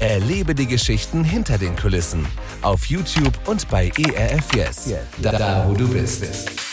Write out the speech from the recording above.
Erlebe die Geschichten hinter den Kulissen. Auf YouTube und bei ERF Yes. Da wo du bist.